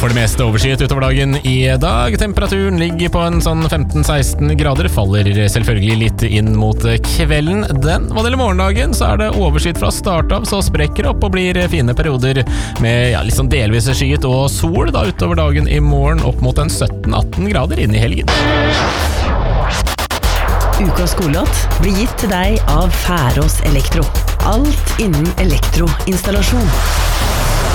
For det meste overskyet utover dagen i dag. Temperaturen ligger på en sånn 15-16 grader, faller selvfølgelig litt inn mot kvelden. Hva det gjelder morgendagen, så er det overskyet fra start av, så sprekker opp og blir fine perioder med litt sånn delvis skyet og sol da utover dagen i morgen, opp mot en 17-18 grader inn i helgen. Ukas skolelåt blir gitt til deg av Færås Elektro. Alt innen elektroinstallasjon.